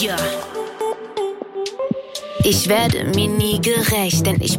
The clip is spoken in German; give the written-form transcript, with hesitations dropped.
Ja. Ich werde mir nie gerecht, denn ich